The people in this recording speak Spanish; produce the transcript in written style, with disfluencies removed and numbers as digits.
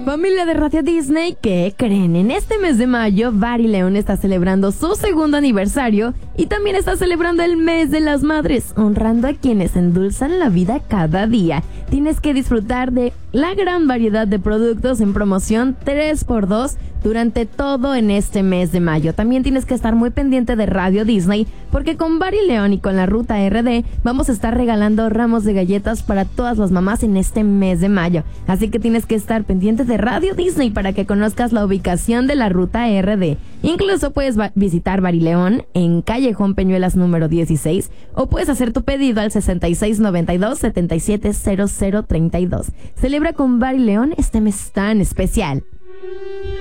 Familia de Radio Disney, ¿qué creen? En este mes de mayo, Bar y León está celebrando su segundo aniversario y también está celebrando el mes de las madres, honrando a quienes endulzan la vida cada día. Tienes que disfrutar de la gran variedad de productos en promoción 3x2 durante todo en este mes de mayo. También tienes que estar muy pendiente de Radio Disney, porque con Bar y León y con la Ruta RD vamos a estar regalando ramos de galletas para todas las mamás en este mes de mayo. Así que tienes que estar pendiente de Radio Disney para que conozcas la ubicación de la Ruta RD. Incluso puedes visitar Bar y León en Callejón Peñuelas número 16 o puedes hacer tu pedido al 6692-770032. Celebra con Bar y León este mes tan especial.